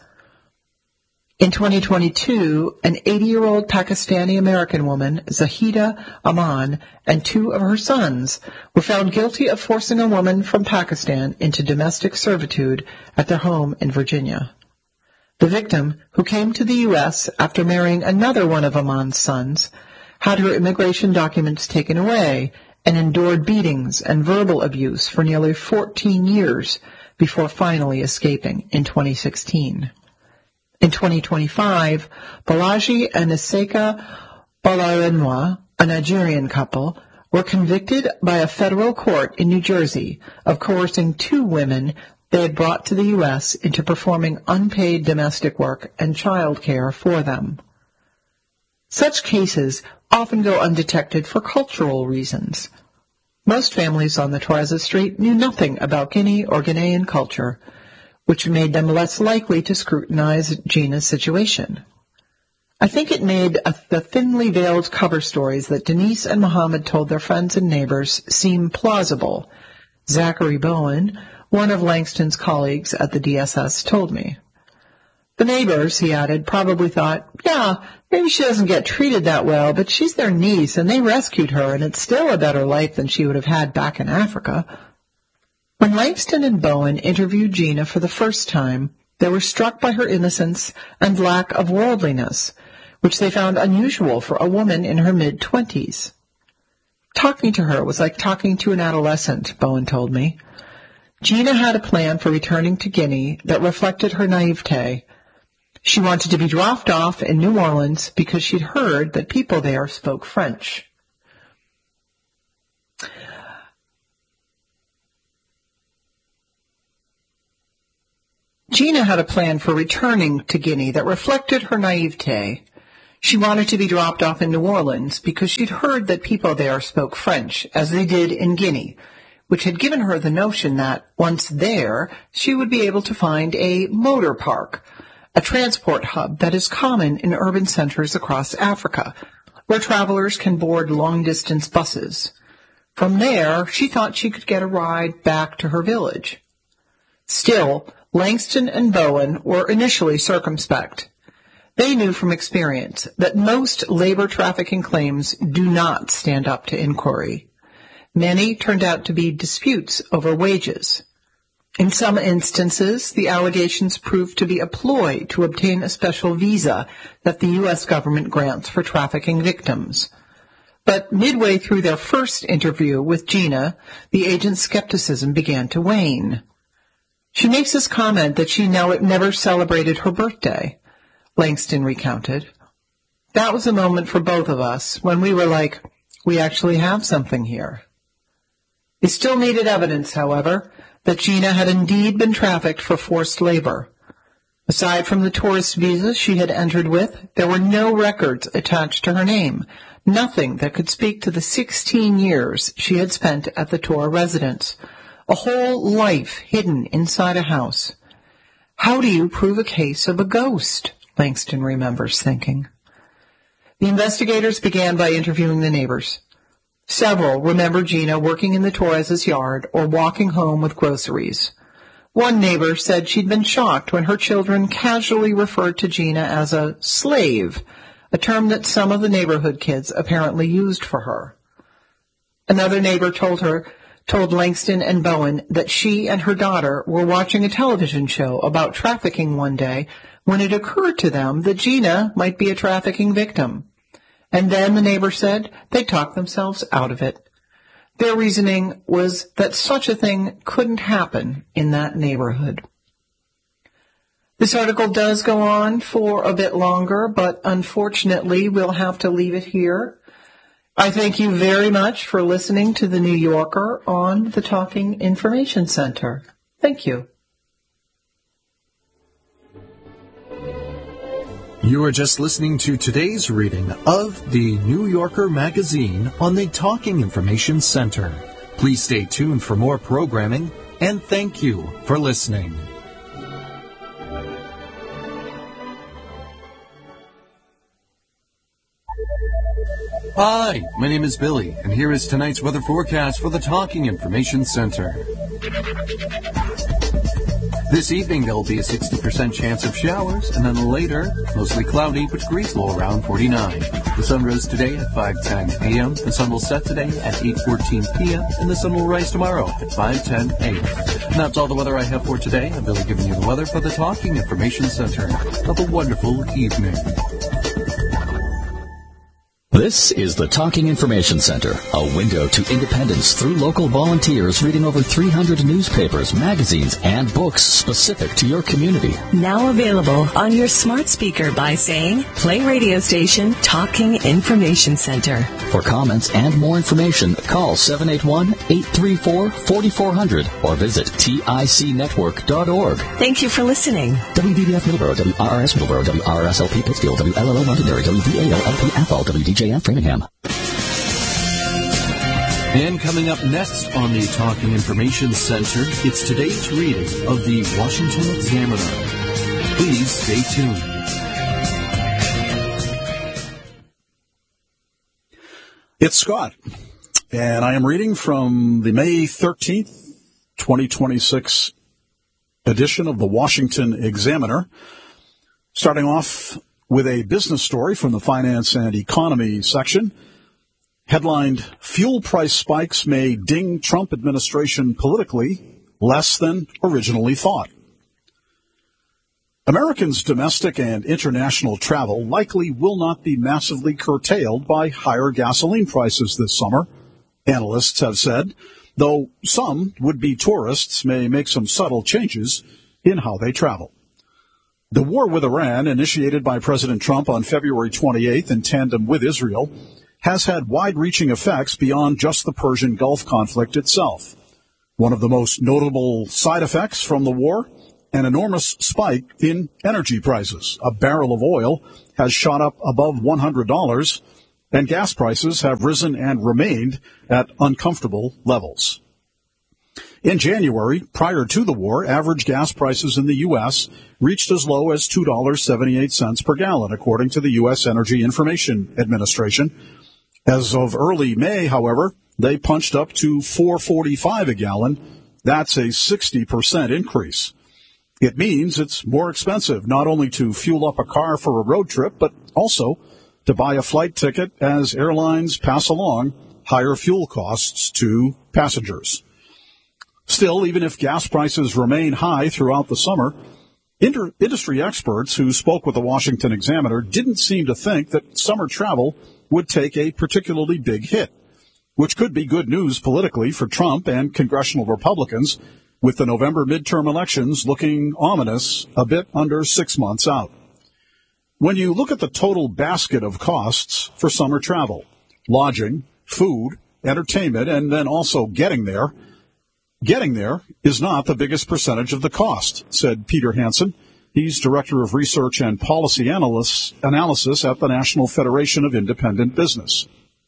S1: In twenty twenty-two, an eighty-year-old Pakistani-American woman, Zahida Aman, and two of her sons were found guilty of forcing a woman from Pakistan into domestic servitude at their home in Virginia. The victim, who came to the U S after marrying another one of Aman's sons, had her immigration documents taken away and endured beatings and verbal abuse for nearly fourteen years before finally escaping in twenty sixteen. In twenty twenty-five, Balaji and Iseka Bolarinwa, a Nigerian couple, were convicted by a federal court in New Jersey of coercing two women they had brought to the U S into performing unpaid domestic work and child care for them. Such cases often go undetected for cultural reasons. Most families on the Torres Strait knew nothing about Guinea or Ghanaian culture, which made them less likely to scrutinize Gina's situation. I think it made a, the thinly veiled cover stories that Denise and Mohammed told their friends and neighbors seem plausible. Zachary Bowen, one of Langston's colleagues at the D S S, told me. The neighbors, he added, probably thought, yeah, maybe she doesn't get treated that well, but she's their niece and they rescued her and it's still a better life than she would have had back in Africa. When Langston and Bowen interviewed Gina for the first time, they were struck by her innocence and lack of worldliness, which they found unusual for a woman in her mid-twenties. Talking to her was like talking to an adolescent, Bowen told me. Gina had a plan for returning to Guinea that reflected her naivete. She wanted to be dropped off in New Orleans because she'd heard that people there spoke French. Gina had a plan for returning to Guinea that reflected her naivete. She wanted to be dropped off in New Orleans because she'd heard that people there spoke French, as they did in Guinea, which had given her the notion that, once there, she would be able to find a motor park, a transport hub that is common in urban centers across Africa, where travelers can board long-distance buses. From there, she thought she could get a ride back to her village. Still, Langston and Bowen were initially circumspect. They knew from experience that most labor trafficking claims do not stand up to inquiry. Many turned out to be disputes over wages. In some instances, the allegations proved to be a ploy to obtain a special visa that the U S government grants for trafficking victims. But midway through their first interview with Gina, the agent's skepticism began to wane. She makes this comment that she now never celebrated her birthday, Langston recounted. That was a moment for both of us when we were like, we actually have something here. They still needed evidence, however, that Gina had indeed been trafficked for forced labor. Aside from the tourist visa she had entered with, there were no records attached to her name, nothing that could speak to the sixteen years she had spent at the Tor residence. A whole life hidden inside a house. How do you prove a case of a ghost? Langston remembers thinking. The investigators began by interviewing the neighbors. Several remember Gina working in the Torres' yard or walking home with groceries. One neighbor said she'd been shocked when her children casually referred to Gina as a slave, a term that some of the neighborhood kids apparently used for her. Another neighbor told her told Langston and Bowen that she and her daughter were watching a television show about trafficking one day when it occurred to them that Gina might be a trafficking victim. And then, the neighbor said, they talked themselves out of it. Their reasoning was that such a thing couldn't happen in that neighborhood. This article does go on for a bit longer, but unfortunately we'll have to leave it here. I thank you very much for listening to The New Yorker on the Talking Information Center. Thank you.
S2: You are just listening to today's reading of The New Yorker magazine on the Talking Information Center. Please stay tuned for more programming, and thank you for listening. Hi, my name is Billy, and here is tonight's weather forecast for the Talking Information Center. This evening, there will be a sixty percent chance of showers, and then later, mostly cloudy, but degrees low around forty-nine. The sun rose today at five ten a.m., the sun will set today at eight fourteen p.m., and the sun will rise tomorrow at five ten a.m. And that's all the weather I have for today. I'm Billy giving you the weather for the Talking Information Center. Have a wonderful evening.
S3: This is the Talking Information Center, a window to independence through local volunteers reading over three hundred newspapers, magazines, and books specific to your community.
S4: Now available on your smart speaker by saying, play radio station Talking Information Center.
S3: For comments and more information, call seven eight one, eight three four, four four zero zero or visit tic network dot org.
S4: Thank you for listening.
S3: W D B F Middleborough, W R R S Middleborough, W R R S L P Pittsfield, W L L O Londonderry, W V A L L P Athol, W D J F Framingham.
S2: And coming up next on the Talking Information Center, it's today's reading of the Washington Examiner. Please stay tuned.
S5: It's Scott, and I am reading from the May thirteenth, twenty twenty-six edition of the Washington Examiner, starting off with a business story from the Finance and Economy section, headlined, Fuel Price Spikes May Ding Trump Administration Politically Less Than Originally Thought. Americans' domestic and international travel likely will not be massively curtailed by higher gasoline prices this summer, analysts have said, though some would-be tourists may make some subtle changes in how they travel. The war with Iran, initiated by President Trump on February twenty-eighth in tandem with Israel, has had wide-reaching effects beyond just the Persian Gulf conflict itself. One of the most notable side effects from the war, an enormous spike in energy prices. A barrel of oil has shot up above one hundred dollars, and gas prices have risen and remained at uncomfortable levels. In January, prior to the war, average gas prices in the U S reached as low as two dollars and seventy-eight cents per gallon, according to the U S Energy Information Administration. As of early May, however, they punched up to four dollars and forty-five cents a gallon. That's a sixty percent increase. It means it's more expensive not only to fuel up a car for a road trip, but also to buy a flight ticket as airlines pass along higher fuel costs to passengers. Still, even if gas prices remain high throughout the summer, inter- industry experts who spoke with the Washington Examiner didn't seem to think that summer travel would take a particularly big hit, which could be good news politically for Trump and congressional Republicans, with the November midterm elections looking ominous a bit under six months out. When you look at the total basket of costs for summer travel, lodging, food, entertainment, and then also getting there, getting there is not the biggest percentage of the cost, said Peter Hansen. He's Director of Research and Policy Analysis, Analysis at the National Federation of Independent Business.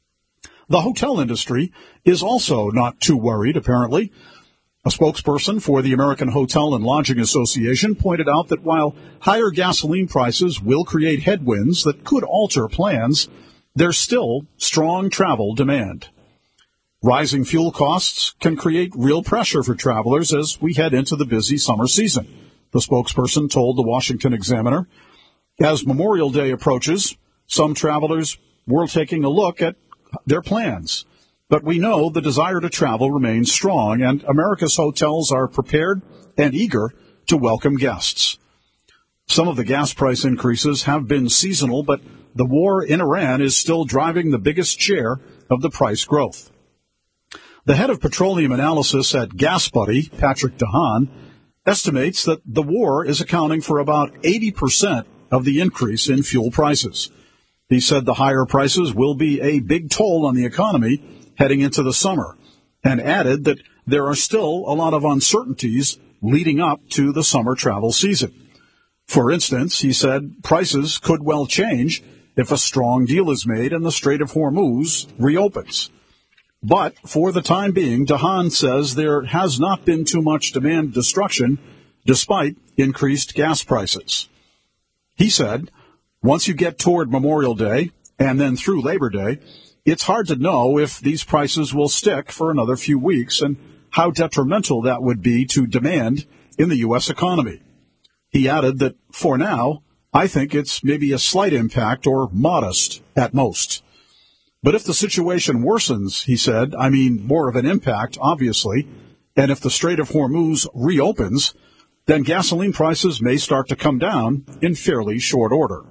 S5: The hotel industry is also not too worried, apparently. A spokesperson for the American Hotel and Lodging Association pointed out that while higher gasoline prices will create headwinds that could alter plans, there's still strong travel demand. Rising fuel costs can create real pressure for travelers as we head into the busy summer season, the spokesperson told the Washington Examiner. As Memorial Day approaches, some travelers were taking a look at their plans. But we know the desire to travel remains strong, and America's hotels are prepared and eager to welcome guests. Some of the gas price increases have been seasonal, but the war in Iran is still driving the biggest share of the price growth. The head of petroleum analysis at GasBuddy, Patrick DeHaan, estimates that the war is accounting for about eighty percent of the increase in fuel prices. He said the higher prices will be a big toll on the economy heading into the summer, and added that there are still a lot of uncertainties leading up to the summer travel season. For instance, he said prices could well change if a strong deal is made and the Strait of Hormuz reopens. But for the time being, DeHaan says there has not been too much demand destruction despite increased gas prices. He said, once you get toward Memorial Day and then through Labor Day, it's hard to know if these prices will stick for another few weeks and how detrimental that would be to demand in the U S economy. He added that for now, I think it's maybe a slight impact or modest at most. But if the situation worsens, he said, I mean more of an impact, obviously, and if the Strait of Hormuz reopens, then gasoline prices may start to come down in fairly short order.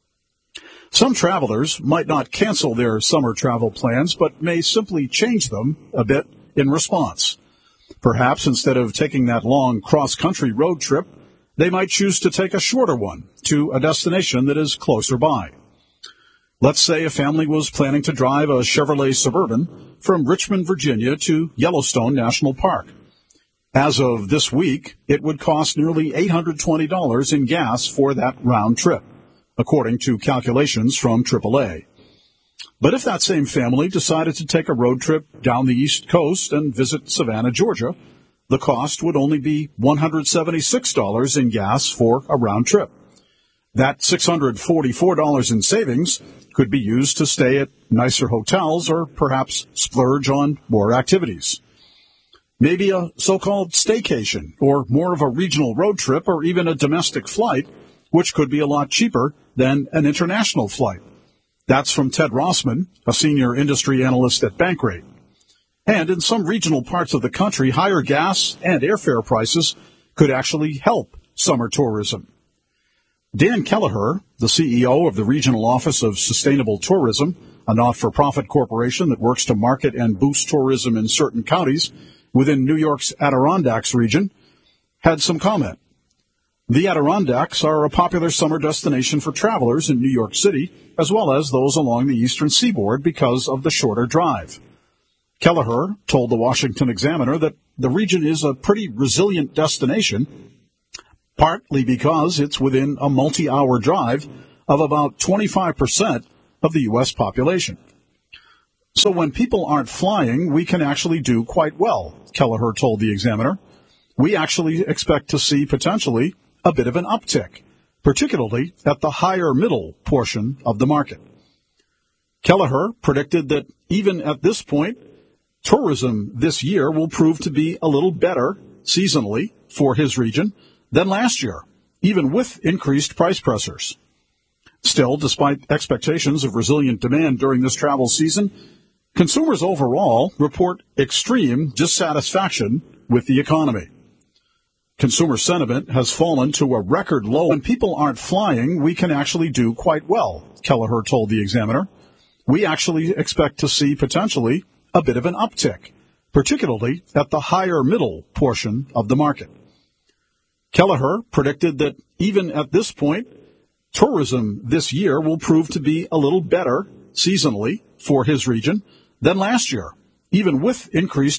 S5: Some travelers might not cancel their summer travel plans, but may simply change them a bit in response. Perhaps instead of taking that long cross-country road trip, they might choose to take a shorter one to a destination that is closer by. Let's say a family was planning to drive a Chevrolet Suburban from Richmond, Virginia to Yellowstone National Park. As of this week, it would cost nearly eight hundred twenty dollars in gas for that round trip, according to calculations from triple A. But if that same family decided to take a road trip down the East Coast and visit Savannah, Georgia, the cost would only be one hundred seventy-six dollars in gas for a round trip. That six hundred forty-four dollars in savings could be used to stay at nicer hotels or perhaps splurge on more activities. Maybe a so-called staycation or more of a regional road trip or even a domestic flight, which could be a lot cheaper than an international flight. That's from Ted Rossman, a senior industry analyst at Bankrate. And in some regional parts of the country, higher gas and airfare prices could actually help summer tourism. Dan Kelleher, the C E O of the Regional Office of Sustainable Tourism, a not-for-profit corporation that works to market and boost tourism in certain counties within New York's Adirondacks region, had some comment. The Adirondacks are a popular summer destination for travelers in New York City, as well as those along the eastern seaboard because of the shorter drive. Kelleher told the Washington Examiner that the region is a pretty resilient destination, partly because it's within a multi-hour drive of about twenty-five percent of the U S population. So when people aren't flying, we can actually do quite well, Kelleher told the Examiner. We actually expect to see potentially a bit of an uptick, particularly at the higher middle portion of the market. Kelleher predicted that even at this point, tourism this year will prove to be a little better seasonally for his region than last year, even with increased price pressures. Still, despite expectations of resilient demand during this travel season, consumers overall report extreme dissatisfaction with the economy. Consumer sentiment has fallen to a record low. When people aren't flying, we can actually do quite well, Kelleher told the Examiner. We actually expect to see potentially a bit of an uptick, particularly at the higher middle portion of the market. Kelleher predicted that even at this point, tourism this year will prove to be a little better seasonally for his region than last year, even with increased